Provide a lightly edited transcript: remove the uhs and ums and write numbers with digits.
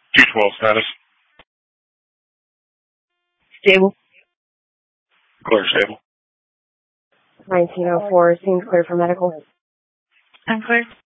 212 status. Stable. Clear stable. 1904 seems clear for medical. I'm clear.